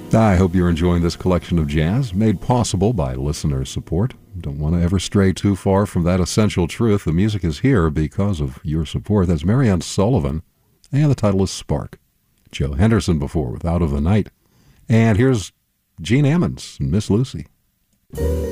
I hope you're enjoying this collection of jazz made possible by listener support. Don't want to ever stray too far from that essential truth. The music is here because of your support. That's Marianne Sullivan, and the title is Spark. Joe Henderson before with Out of the Night. And here's Gene Ammons and Miss Lucy.